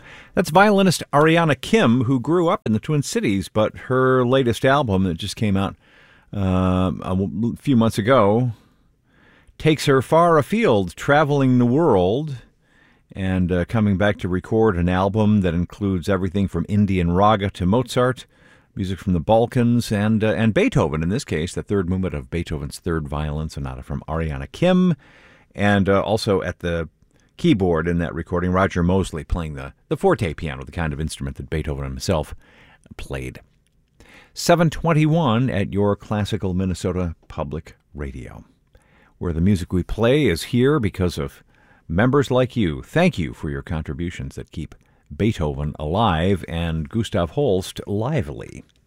That's violinist Ariana Kim, who grew up in the Twin Cities, but her latest album that just came out a few months ago takes her far afield, traveling the world and coming back to record an album that includes everything from Indian raga to Mozart, music from the Balkans, and Beethoven, in this case, the third movement of Beethoven's Third Violin Sonata from Ariana Kim, and also at the keyboard in that recording, Roger Mosley playing the forte piano, the kind of instrument that Beethoven himself played. 721 at your classical Minnesota Public Radio, where the music we play is here because of members like you. Thank you for your contributions that keep Beethoven alive and Gustav Holst lively.